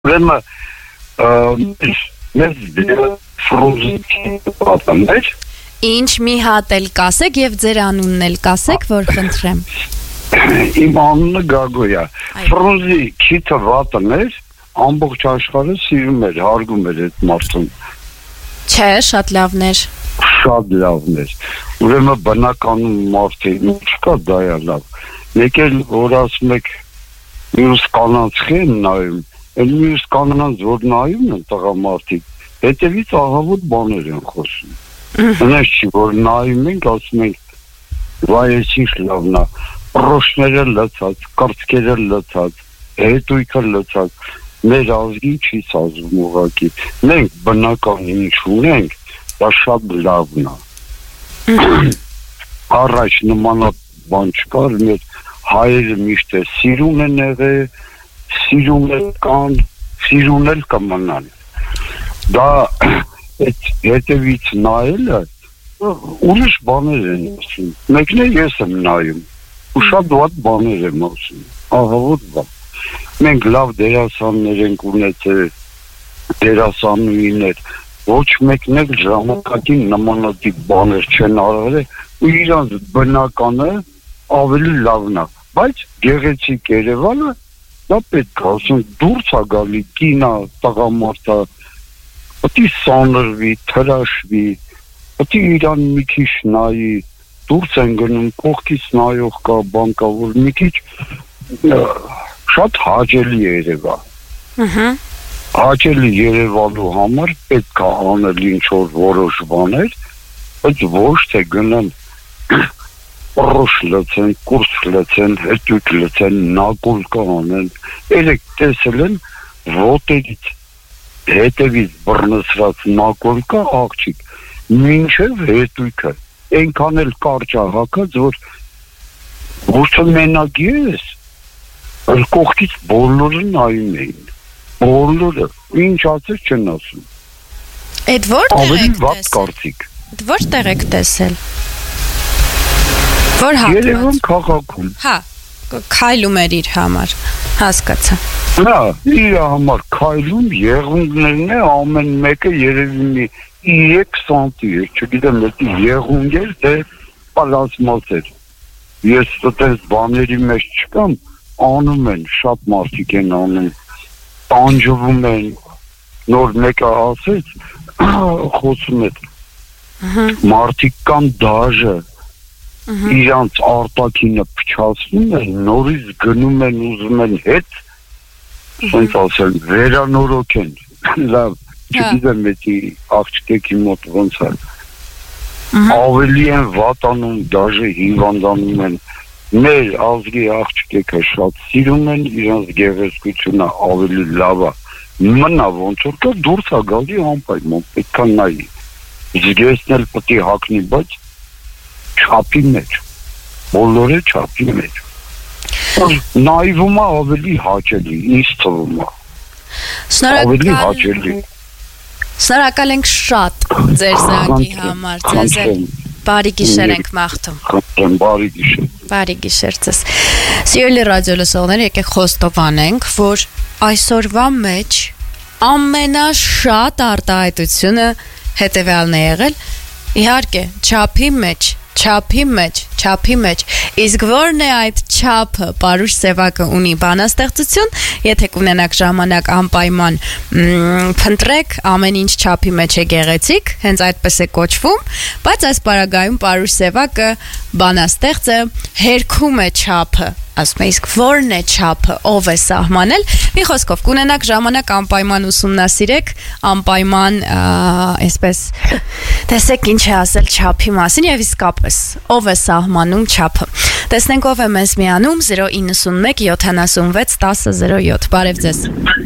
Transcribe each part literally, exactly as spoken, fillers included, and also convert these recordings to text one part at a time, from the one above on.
Ուրեմն մեզ ֆրոզի պատաններ Ինչ մի հատ էլ կասեք եւ ձեր անունն էլ կասեք, որ խնդրեմ։ Իմ անունը Գագոյա։ Ֆրոզի քիթը վատներ, ամբողջ աշխարհը սիրում էր, հարգում էր այդ մարդուն։ Չէ, շատ լավներ։ Շատ լավներ։ Ուրեմն բնականում մարդի չկա դա է լավ։ Մեկ էլ որ ասում եք մյուս կանանց են նայում, այն մյուս կանանց որ նայում են տղամարդիկ, հետևից ահավոր բաներ են խոսում։ Այնպես չի որ նայում ենք, ասում ենք վայ էսի լավն է, պրոշները լցած, կրծքերը լցած, հետույքը լցած, մեր ազգին չի սազում ուղղակի։ Մենք բնական ինչ ունենք, դա շատ լավն է։ Առաջ նմանա բան չկար, մեր հայերը միշտ է սիրուն են եղել, սիրուն էլ կան, սիրուն էլ կմնան։ Դա այդ հետևից նայելը ուրիշ բաներ են ասում։ Մեկն է ես եմ նայում, ու շատ վատ բաներ եմ ասում։ Ահավոր բան։ Մենք լավ դերասաններ ենք ունեցել, դերասանուհիներ, ոչ մեկն էլ ժամանակին նմանատիպ բաներ չեն արել, ու իրանց բնականը ավելի լավն է, բայց գեղեցիկ Երևանը դա պետք է ասում դուրս է գալի կինա տղամարդը Պտի սանրվի, թրաշվի, պտի իրան մի քիչ նայի, դուրս են գնում, կողքից նայող կա, բան կա, որ մի քիչ շատ հաճելի է երևա։ Հաճելի երևալու համար պետք է անել ինչ-որ որոշ բաներ, բայց ոչ թե գնան պրոշ լցեն, կուրս լցեն, հետույք լցեն, նակոլկա անեն, երեք տեսել են ոտերից հետևից բռնցրած նակոլկա աղջիկ, մինչև հետույքը, այնքան էլ կարճ է հագած, որ ոչ թե մենակ ես, այլ կողքից բոլորը նայում էին, բոլորը, ինչ ասես չեն ասում։ Էդ որտեղ եք վատ կարծիք։ Էդ որտեղ եք տեսել։ Որ հատված։ Երևան քաղաքում։ Հա, քայլում էր իր համար, հասկացա։ Նա իր համար քայլում եղունգներն է ամեն մեկը երևի մի երեք սանտի է, չգիտեմ դա եղունգ էր թե պլաստմաս էր։ Ես այդպես բաների մեջ չկամ, անում են, շատ մարդիկ են անում, տանջվում են, նոր մեկը ասեց, խոսում է, մարդիկ կան դաժը, իրանց արտաքինը փչացնում են, նորից գնում են, ուզում են հետ, Սենց ասել, վերանորոք են, լավ, չգիտեմ էտի աղջկեքի մոտ ոնց է, ավելի են վատանում, դաժե հիվանդանում են, մեր ազգի աղջկեքը շատ սիրում են, իրանց գեղեցկությունը ավելի լավ է, մնա ոնց որ կա դուրս է գալի անպայման, պետք է նայի, զգեսն էլ պտի հակնի, բայց չապի մեջ, բոլորը չապի մեջ, նայվում է ավելի հաճելի, ինձ թվում է, ավելի հաճելի։ Շնորհակալ ենք շատ ձեր զանգի համար, ձեզ էլ բարի գիշեր ենք մաղթում։ Բարի գիշեր։ Բարի գիշեր ձեզ։ Սիրելի ռադիո լսողներ, եկեք խոստովանենք, որ այսօրվա մեջ ամենաշատ արտահայտությունը հետևյալն է եղել, իհարկե, չափի մեջ, չափի մեջ, չափի մեջ, իսկ որն է այդ չափը, Պարուշ Սևակը ունի բանաստեղծություն, եթե կունենաք ժամանակ անպայման փնտրեք, ամեն ինչ չափի մեջ է գեղեցիկ, հենց այդպես է կոչվում, բայց այս պարագայում Պարուշ Սևակը բանաստեղծ է, հերքում է չափը, ասում է, իսկ որն է չափը, ով է սահմանել, մի խոսքով կունենաք ժամանակ անպայման ուսումնասիրեք, անպայման այսպես տեսեք ինչ է ասել չափի մասին եւ իսկապես ով է սահմանում չափը։ Տեսնենք ով է մեզ միանում zero nine one seven seven one zero zero seven։ Բարև ձեզ։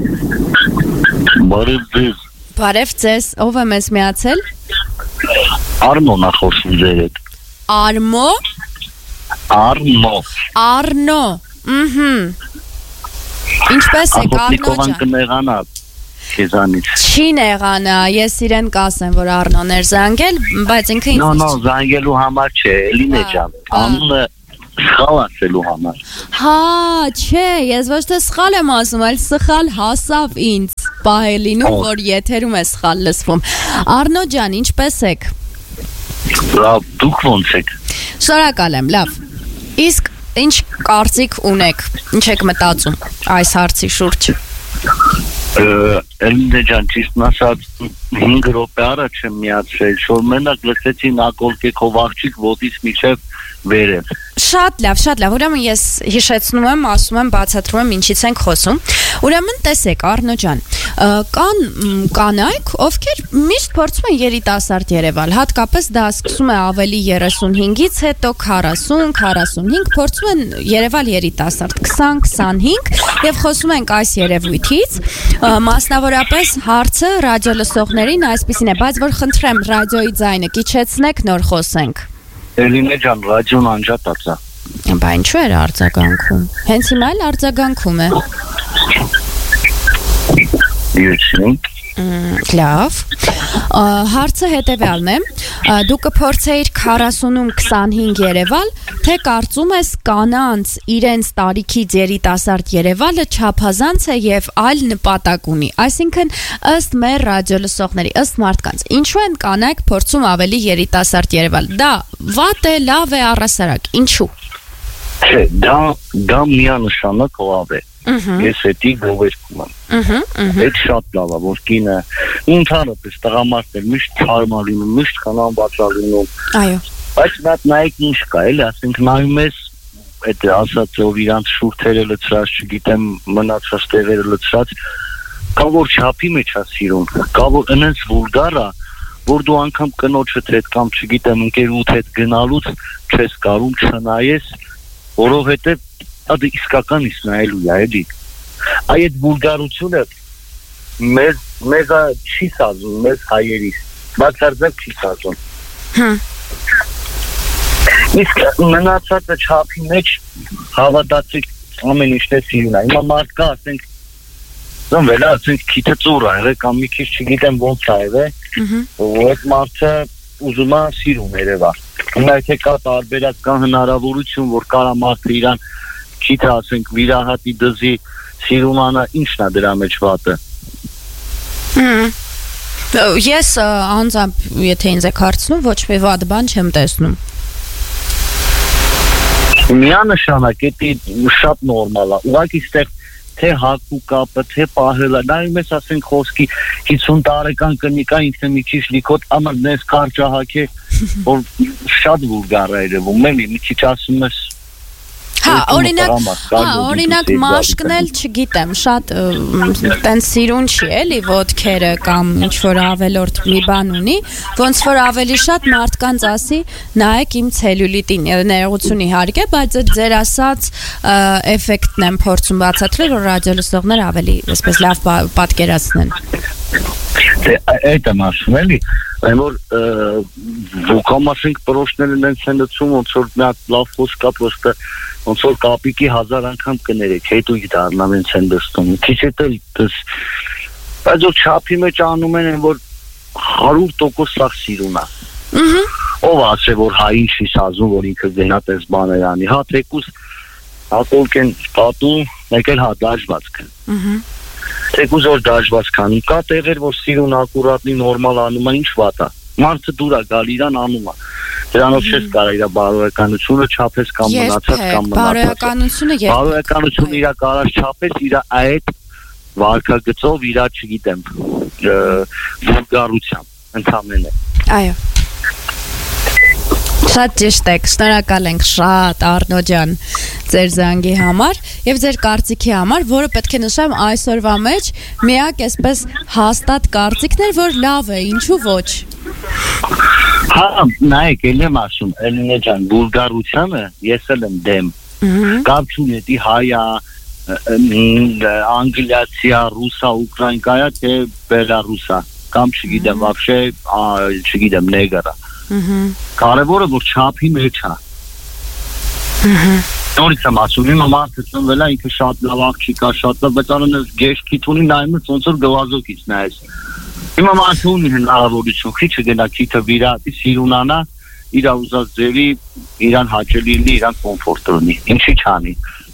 Բարև ձեզ։ Բարև ձեզ, ով է մեզ միացել։ Արմոն է խոսում ձեր հետ։ Արմո։ Արմո։ Արնո։ Ըհը։ Ինչպես է Կարնո ջան։ Կնեղանա քեզանից։ Չի նեղանա, ես իրեն կասեմ, որ Արնոն էր զանգել, բայց ինքը ինձ։ No, no, զանգելու համար չէ, Էլինե ջան։ Անունը Սխալ ասելու համար։ Հա, չէ, ես ոչ թե սխալ եմ ասում, այլ սխալ հասավ ինձ։ Պահելինում, որ եթերում է սխալ լսվում։ Արնո ջան, ինչպես եք։ Լավ, դուք ոնց եք։ Շնորհակալ եմ, լավ։ Իսկ ինչ կարծիք ունեք, ինչ եք մտածում այս հարցի շուրջ։ Էլինե ջան, ճիշտ ասած հինգ րոպե առաջ եմ միացրել, որ մենակ լսեցի Նակոլկեքով աղջիկ ոտից միջև վերև։ Շատ լավ, շատ լավ։ Ուրեմն ես հիշեցնում եմ, ասում եմ, բացատրում եմ ինչից ենք խոսում։ Ուրեմն տեսեք, Արնո ջան, կան կանայք, ովքեր միշտ փորձում են երիտասարդ երևալ, հատկապես դա սկսում է ավելի երեսունհինգից հետո քառասուն, քառասունհինգ, փորձում են երևալ երիտասարդ քսան, քսանհինգ եւ խոսում ենք այս երևույթից, մասնավորապես հարցը ռադիո լսողներին այսպեսին է, բայց որ խնդրեմ ռադիոյի ձայնը կիչեցնեք, նոր խոսենք։ Էլինե ջան, ռադիոն անջատած է։ Բա ինչու էր արձագանքում։ Հենց հիմա էլ արձագանքում է։ Յուրին։ Լավ։ Հարցը հետևյալն է. դու կփորձեիր քառասունում քսանհինգ երևալ, թե կարծում ես կանանց իրենց տարիքից երիտասարդ երևալը չափազանց է եւ այլ նպատակ ունի։ Այսինքն ըստ մեր ռադիո լսողների, ըստ մարդկանց, ինչու են կանայք փորձում ավելի երիտասարդ երևալ։ Դա վատ է, լավ է, առասարակ, ինչու։ Չէ, դա դա միանշանակ լավ է։ Ես էդի գովերքում եմ։ Այդ շատ լավ է, որ կինը ընդհանրապես տղամարդներ միշտ հարմար լինում, միշտ խնամված լինում։ Այո։ Բայց նա նայեք ինչ կա, էլի, ասենք նայում ես այդ ասած որ իրանց շուրթերը լցրած, չգիտեմ, մնացած տեղերը լցրած, կա որ չափի մեջ է սիրուն, կա որ այնպես վուլգար է, որ դու անգամ կնոջդ հետ կամ չգիտեմ ընկերուդ հետ գնալուց չես կարում չնայես, որովհետև դա իսկական իսկ նայելու է, էլի։ Այդ վուլգարությունը մեզ մեզ չի սազում, մեզ հայերիս, բացարձակ չի սազում։ Հմ։ Իսկ մնացածը չափի մեջ հավատացիք ամեն ինչն է սիրուն է։ Հիմա մարդ կա, ասենք, դեմ վելա, ասենք քիթը ծուր է, կամ մի քիչ չգիտեմ ոնց է, է։ Ու այդ մարդը ուզում է սիրուն երևա։ Հիմա եթե կա տարբերակ, կա հնարավորություն, որ կարա մարդը իրան քիթը, ասենք, վիրահատի դզի սիրունանա, ինչն է դրա մեջ վատը։ Ես անձամբ, եթե ինձ եք հարցնում, ոչ մի վատ բան չեմ տեսնում։ Միանշանակ, դա շատ նորմալ է։ Ուղղակի ստեղ թե հակու կապը, թե պահելը, նայում ես, ասենք, խոսքի հիսուն տարեկան կնիկա ինքն մի քիչ լիքոտ ամր նես կարճահակ է, որ շատ վուլգար է երևում, էլի, մի քիչ ասում ես։ Հա, օրինակ, հա, օրինակ մաշկն էլ չգիտեմ, շատ տենց սիրուն չի, էլի, ոտքերը կամ ինչ-որ ավելորդ մի բան ունի, ոնց որ ավելի շատ մարդկանց ասի, նայեք իմ ցելյուլիտին, ներողություն իհարկե, բայց այդ ձեր ասած էֆեկտն եմ փորձում բացատրել, որ ռադիոլսողները ավելի այսպես լավ պատկերացնեն։ Այդ եմ ասում, էլի, այն որ ոքամ ասենք պրոշներն են ցնդում, ոնց որ մի հատ լավ խոսք կա, պրոստը ոնց որ կապիկի հազար անգամ կներեք, հետո դառնամ են ցնդստում։ Քիչ էլ դες, բայց որ չափի մեջ անում են, որ հարյուր տոկոս սա սիրուն է։ Ով ասե որ հային չի սազում, որ ինքը գնա տես բաներ անի, հա թեկուս հատոլք են պատում, մեկ էլ հա դաշվածք։ Թեկուզ որ դաշված քանի կա տեղեր, որ սիրուն ակուրատնի նորմալ անում է, ինչ վատ է։ Մարդը դուր է գալ իրան անում է։ Դրանով չես կարող իր բարոյականությունը չափես կամ մնացած կամ մնացած։ Բարոյականությունը երբ բարոյականությունը իր կարած չափես իր այդ վարկագծով իր, չգիտեմ, վուլգարությամբ ընդամենը։ Այո։ Շատ ճիշտ եք, շնորհակալ ենք շատ Արնո ջան ձեր զանգի համար եւ ձեր կարծիքի համար, որը պետք է նշեմ այսօրվա մեջ միակ այսպես հաստատ կարծիքներ, որ լավ է, ինչու ոչ։ Հա, նայեք, ել եմ ասում, Էլինե ջան, վուլգարությանը ես էլ եմ դեմ։ Կապ չունի, դի հայա, անգլիացիա, ռուսա, ուկրաինկայա, թե բելարուսա, կամ չգիտեմ, вообще, չգիտեմ, նեգարա։ Կարևորը որ չափի մեջ է։ Նորից եմ ասում, իմ մարդը ծնվել է, ինքը շատ լավ աղջիկ է, շատ լավ, բայց անոնց գեշքիթ ունի, նայում ես ոնց որ գվազոկից նայես։ Իմ մարդը ունի հնարավորություն, քիչը գնա քիթը վիրատի, սիրունանա, իր ուզած ձևի իրան հաճելի լինի, իրան կոմֆորտ լինի։ Ինչի՞ չանի։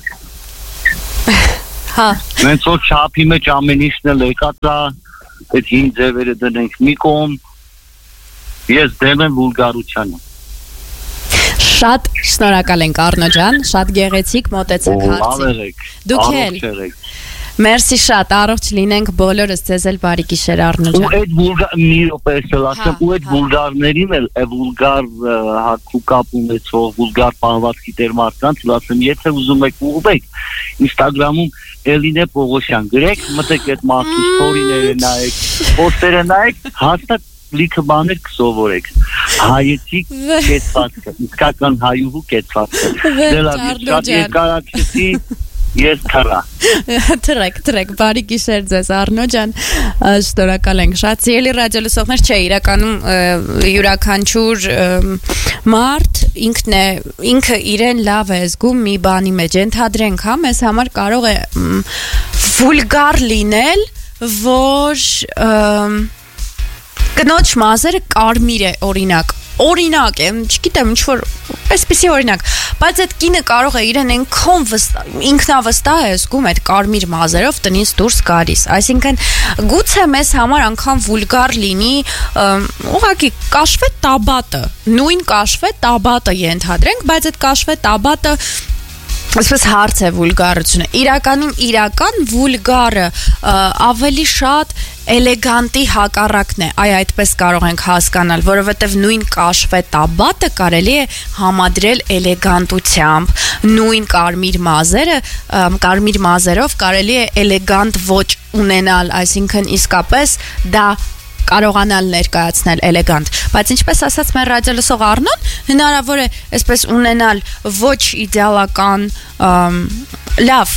Հա։ Մենք որ չափի մեջ ամեն ինչն էլ եկած է, այդ հին ձևերը դնենք մի կողմ, ես դեմ եմ վուլգարությանը։ Շատ շնորհակալ ենք Առնո ջան, շատ գեղեցիկ մոտեցեք հարցին։ Դուք էլ։ Մերսի շատ, առողջ լինենք բոլորս, ձեզ էլ բարի գիշեր Առնո ջան։ Ու այդ վուլգար մի րոպե ասեմ, ու այդ վուլգարներին էլ, է վուլգար հակու կապ ունեցող, վուլգար պահվածքի տեր մարդկանց, ասեմ, եթե ուզում եք ուղղեք, Instagram-ում Էլինե Պողոսյան գրեք, մտեք այդ մարդու ստորիները նայեք, պոստերը նայեք, հաստատ լիքը բաներ կսովորեք։ Հայեցիկ կեցվածքը, իսկական հայուհու կեցվածքը։ Դե լավ, շատ երկարացրեցի, ես թռա։ Թռեք, թռեք, բարի գիշեր ձեզ Առնո ջան, շնորհակալ ենք շատ։ Սիրելի ռադիո լսողներ, չէ, իրականում յուրաքանչյուր մարդ ինքն է, ինքը իրեն լավ է զգում մի բանի մեջ, ենթադրենք, հա, մեզ համար կարող է վուլգար լինել, որ կնոջ մազերը կարմիր է, օրինակ, օրինակ է, չգիտեմ, ինչ-որ այսպիսի օրինակ, բայց այդ կինը կարող է իրեն այնքան ինքնավստահ է զգում այդ կարմիր մազերով տնից դուրս գալիս, այսինքն գուցե մեզ համար անգամ վուլգար լինի ուղղակի կաշվե տաբատը, նույն կաշվե տաբատը ենթադրենք, բայց այդ կաշվե տաբատը այսպես հարց է վուլգարությունը, իրականում իրական վուլգարը ավելի շատ էլեգանտի հակառակն է, այ այդպես կարող ենք հասկանալ, որովհետև նույն կաշվե տաբատը կարելի է համադրել էլեգանտությամբ, նույն կարմիր մազերը, կարմիր մազերով կարելի է էլեգանտ ոճ ունենալ, այսինքն իսկապես դա կարողանալ ներկայացնել էլեգանտ, բայց ինչպես ասաց մեր ռադիո լսող Առնոն, հնարավոր է այսպես ունենալ ոչ իդեալական լավ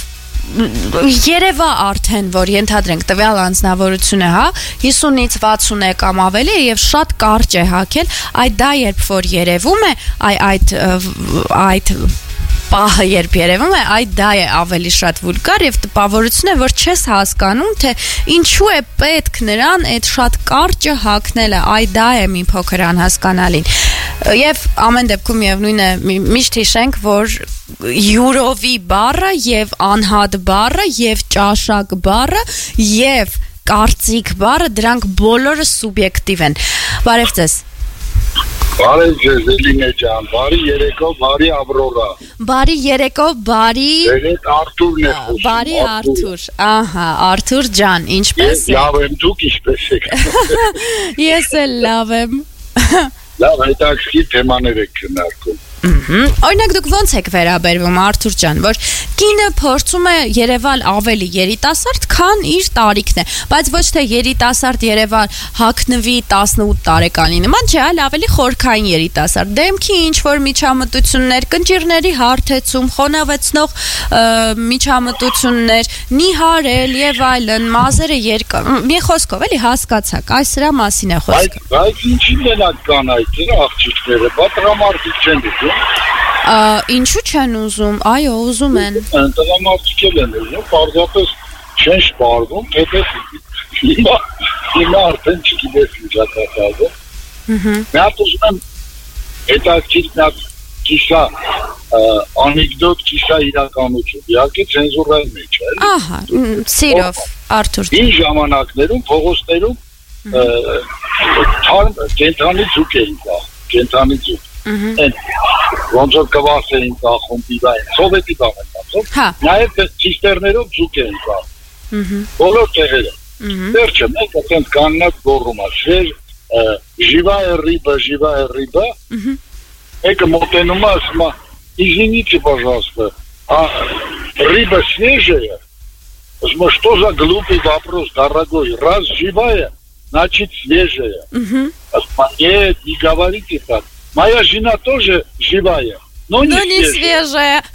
երևա արդեն, որ ենթադրենք տվյալ անձնավորությունը, հա, հիսունից վաթսուն է կամ ավելի եւ շատ կարճ է հագել, այդ դա երբ որ երևում է, այ այդ այդ պահը երբ երևում է, այդ դա է ավելի շատ վուլգար եւ տպավորություն է, որ չես հասկանում, թե ինչու է պետք նրան այդ շատ կարճը հագնելը, այ դա է մի փոքր անհասկանալին։ Եվ ամեն դեպքում միևնույն է, միշտ հիշենք, որ յուրովի բառը եւ անհատ բառը եւ ճաշակ բառը եւ կարծիք բառը, դրանք բոլորը սուբյեկտիվ են։ Բարև ձեզ։ Բարև ձեզ Էլինե ջան, բարի երեկո, բարի Ավրորա։ Բարի երեկո, բարի Երեկ Արթուրն է խոսում։ Բարի Արթուր, ահա, Արթուր ջան, ինչպես եք։ Լավ եմ, դուք ինչպես եք։ Ես էլ լավ եմ։ Լավ, հետաքրքիր թեմաներ եք քննարկում։ Օրինակ դուք ոնց եք վերաբերվում Արթուր ջան, որ կինը փորձում է երևալ ավելի երիտասարդ, քան իր տարիքն է, բայց ոչ թե երիտասարդ երևալ հագնվի տասնութ տարեկանի նման, չէ, այլ ավելի խորքային երիտասարդ, դեմքի ինչ որ միջամտություններ, կնճիռների հարթեցում, խոնավեցնող միջամտություններ, նիհարել եւ այլն, մազերը երկար, մի խոսքով էլի հասկացաք, այս սրա մասին է խոսքը։ Բայց ինչի մենակ կան այդ աղջիկները, բատրամարտիկ չեն դու Ինչու չեն ուզում, այո, ուզում են։ Տղամարդիկ են ուզում, պարզապես չեն շպարվում, հետո հիմա հիմա արդեն չգիտես ինչա կատարվում։ Մի հատ ուզում եմ հետաքրքիր մի հատ կիսա անեկդոտ, կիսա իրականություն, իհարկե ցենզուրայի մեջ, էլի։ Ահա, սիրով, Արթուր։ Ինչ ժամանակներում փողոցներում կենթանի ձուկ էին կա, կենթանի ձուկ։ Են ոնց որ կվաս էին կախում դիվային, սովետի բան են կացում, նաև ցիստերներով ձուկ էին կախում, բոլոր տեղերում, վերջը մենք ասենք կաննակ գոռում է, շեր ժիվայը ռիբը, ժիվայը ռիբը, մեկը մոտենում է, ասում է, извините, пожалуйста, а рыба свежая? Ասում է, что за глупый вопрос, дорогой, раз живая, значит свежая. Ասում է, нет, не говорите так. Моя жена тоже живая, но не но не свежая.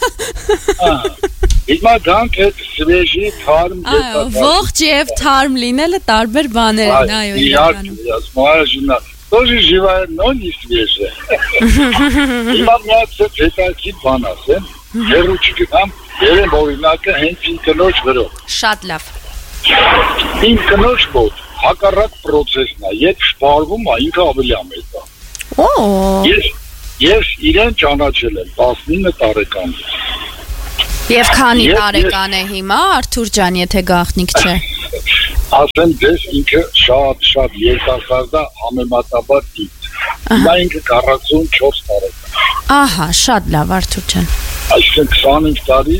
Հիմա գանք այդ свежий թարմ այո, ողջ եւ թարմ լինելը տարբեր բաներ են, այո, իրականում։ Моя жена тоже живая, но не свежая. Հիմա միած հետաքրքիր բան ասեմ, հերու չգնամ, երեմ օրինակը հենց իմ կնոջ վրա։ Շատ լավ։ Իմ կնոջ մոտ հակառակ process-ն է, երբ շպարվում է, ինքը ավելի ամեծ է։ Օ։ Ես ես իրեն ճանաչել եմ տասնինը տարեկանից։ Եվ քանի տարեկան է հիմա Արթուր ջան, եթե գաղտնիք չէ։ Ասեմ դες ինքը շատ շատ երիտասարդ է համեմատաբար ինձ։ Նա ինքը քառասունչորս տարեկան։ Ահա, շատ լավ Արթուր ջան։ Այսինքն քսանհինգ տարի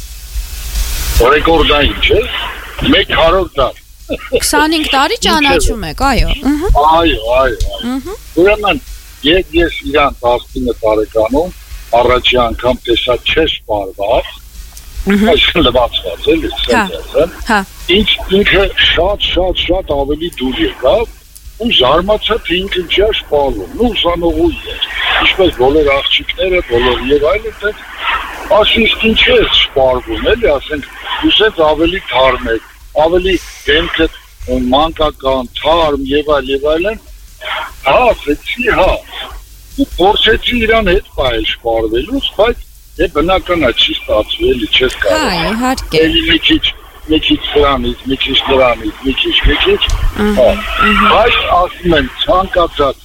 ռեկորդային չէ։ Մեկ քառորդ դար։ քսանհինգ տարի ճանաչում եք, այո։ Այո, այո։ Ուրեմն ես ես իրան տասնինը տարեկանում առաջի անգամ տեսա չես բարված։ Այսինքն լվացված էլի, սենտենսը։ Հա։ Ինչ ինքը շատ շատ շատ ավելի դուր եկավ ու զարմացա թե ինքը չի սպառվում։ Ու ուսանողու էր։ Ինչպես բոլոր աղջիկները, բոլոր եւ այլն դե ասիստ ինչ է սպառվում էլի, ասենք ուսեց ավելի թարմ է, ավելի դեմքը մանկական, թարմ եւ այլ եւ այլն։ Հա, ասեցի, հա։ Ու փորձեցի իրան հետ բայել սպառվելուց, բայց Է բնականա չի ստացվել, էլի չես կարող։ Հա, իհարկե։ Էլի մի քիչ, մի քիչ դրանից, մի քիչ դրանից, մի քիչ, մի քիչ։ Հա։ Բայց ասում եմ, ցանկացած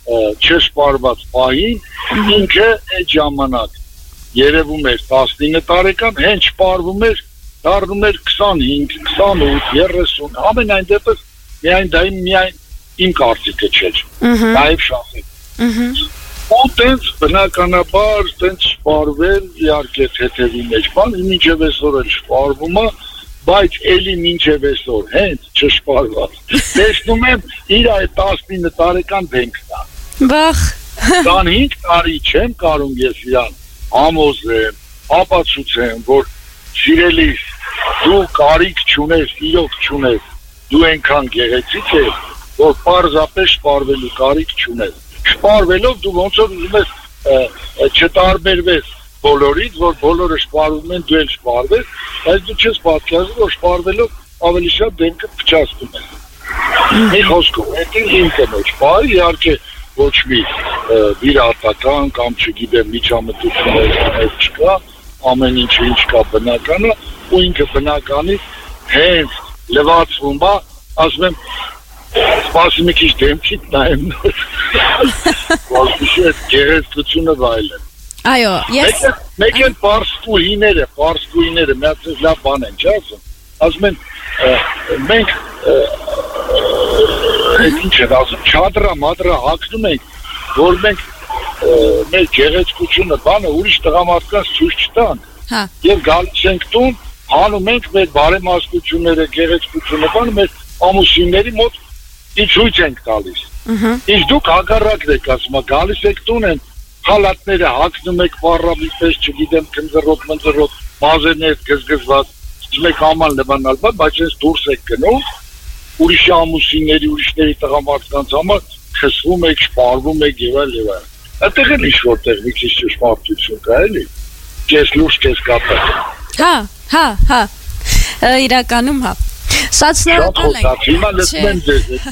չսպառված պահին ինքը այդ ժամանակ երևում էր տասնինը տարեկան, հենց սպառվում էր, դառնում էր քսանհինգ, քսանութ, երեսուն, ամենայն դեպս միայն դա միայն իմ կարծիքը չէր։ Նաև շախի։ Ու տենց բնականաբար տենց սպառվել իհարկե թեթևի մեջ բան մինչև այսօր էլ սպառվում է բայց էլի մինչև այսօր հենց չսպառված տեսնում եմ իր այդ տասնինը տարեկան դեմքն է վախ քսանհինգ տարի չեմ կարող ես իրան համոզեմ ապացուցեմ որ սիրելիս դու կարիք չունես իրոք չունես դու այնքան գեղեցիկ ես որ պարզապես սպառվելու կարիք չունես Սպառվելով դու ոնց որ ուզում ես չտարբերվես բոլորից, որ բոլորը սպառվում են, դու էլ սպառվես, բայց դու չես պատկերացնում, որ սպառվելով ավելի շատ դեմքը փչացնում է։ Մի խոսքով, դա իմ կնոջ բառ, իհարկե ոչ մի վիրահատական կամ չգիտեմ միջամտություններ չկա, ամեն ինչը ինչ կա բնականը, ու ինքը բնականից հենց լվացվում է, ասում եմ Սպասի մի քիչ դեմքիդ նայեմ նոր Սպասի այդ գեղեցկությունը վայլեմ Այո, ես Մեկ են պարսկուհիները, պարսկուհիները միացած լավ բան են, չէ՞ ասում Ասում են, մենք այդ ինչ են ասում, չադրա, մադրա հագնում ենք որ մենք մեր գեղեցկությունը բանը ուրիշ տղամարդկանց ցույց չտանք Եվ գալիս ենք տուն, հանում ենք մեր բարեմաստությունները, գեղեցկությունը բանը մեր ամուսինների մոտ Իցույց ենք տալիս Իսկ դուք հակառակն եք ասում գալիս եք տուն են խալատները հագնում եք պարրաբից պես չգիտեմ քնձռոտ մնձռոտ մազերներ գզգզված ասում եք աման լբանալ բայց ես դուրս եք գնում ուրիշ ամուսինների ուրիշների տղամարդկանց համար խսվում եք սպառվում եք եւ այլ եւ այլ այդտեղ էլ ինչ որտեղ մի քիչ ճշմարտություն կա էլի քեզ լուրջ քեզ կապը Հա հա հա իրականում հա Շատ շնորհակալ ենք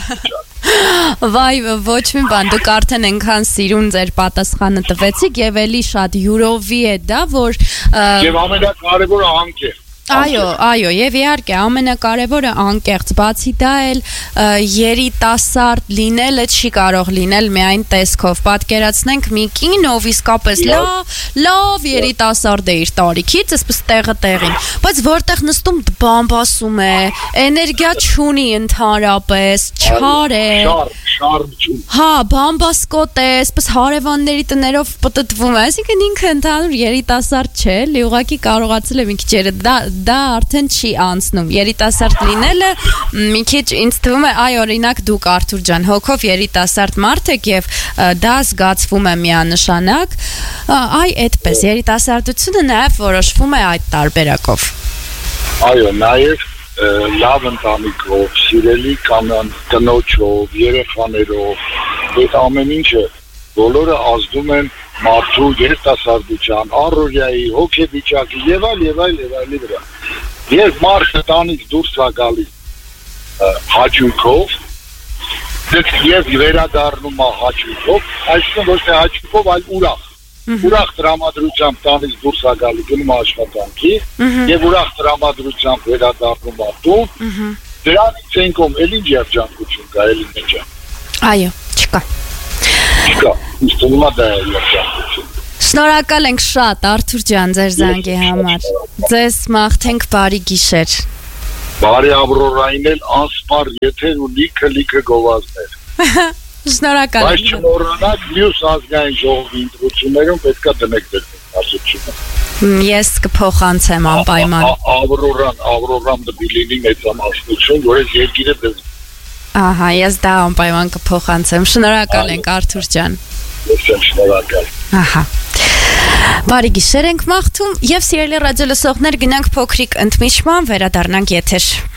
Վայ ոչ մի բան դուք արդեն այնքան սիրուն ձեր պատասխանը տվեցիք եւ էլի շատ յուրովի է դա որ Եվ ամենակարևորը անկեղծ Այո, այո, եւ իհարկե ամենակարևորը անկեղծ, բացի դա էլ երիտասարդ լինելը չի կարող լինել միայն տեսքով։ Պատկերացնենք մի կին, ով իսկապես լավ, լավ երիտասարդ է իր տարիքից, այսպես տեղը տեղին, բայց որտեղ նստում բամբասում է, էներգիա չունի ընդհանրապես, չար է։ Շարմ չունի։ Հա, բամբասկոտ է, այսպես հարևանների տներով պտտվում է, այսինքն ինքը ընդհանուր երիտասարդ չէ, լի ուղղակի կարողացել է մի քիչ դա դա արդեն չի անցնում երիտասարդ լինելը մի քիչ ինձ թվում է այ օրինակ դուք Արթուր ջան հոգով երիտասարդ մարդ եք եւ դա զգացվում է միանշանակ այ այդպես երիտասարդությունը նաեւ որոշվում է այդ տարբերակով Այո նաեւ լավ ընտանիքով սիրելի կանան կնոջով երեխաներով այդ ամեն ինչը բոլորը ազդում են մարդու երիտասարդության, առօրյայի, հոգեվիճակի եւ այլ եւ այլ եւ այլի վրա։ Երբ մարդը տանից դուրս է գալիս հաճույքով, դեպք եւ վերադառնում է հաճույքով, այսինքն ոչ թե հաճույքով, այլ ուրախ։ Ուրախ տրամադրությամբ տանից դուրս է գալի գնում աշխատանքի եւ ուրախ տրամադրությամբ վերադառնում է տուն։ Դրանից ենկոմ էլ ինչ երջանկություն կա, էլ ինչ։ Այո, չկա։ Չկա, իստում է դա երջանկություն։ Շնորհակալ ենք շատ Արթուր ջան ձեր զանգի համար։ Ձեզ մաղթենք բարի գիշեր։ Բարի Ավրորային էլ անսպար եթեր ու լիքը լիքը գովազդներ։ Շնորհակալ ենք։ Բայց չմոռանաք մյուս ազգային ժողովի ընտրություններում պետքա դնեք դեր ասությունը։ Ես կփոխանցեմ անպայման։ Ավրորան, Ավրորան դեպիլինի մեծամասնություն, որ այս երկիրը դες։ Ահա, ես դա անպայման կփոխանցեմ։ Շնորհակալ ենք Արթուր ջան։ Ես եմ շնորհակալ։ Ահա։ Բարի գիշեր ենք մաղթում եւ սիրելի ռադիո լսողներ գնանք փոքրիկ ընդմիջման, վերադառնանք եթեր։